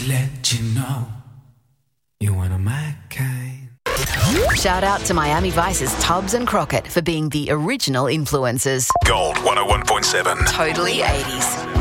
let you know you're one of my kind. Shout out to Miami Vice's Tubbs and Crockett for being the original influencers. Gold 101.7. Totally 80s.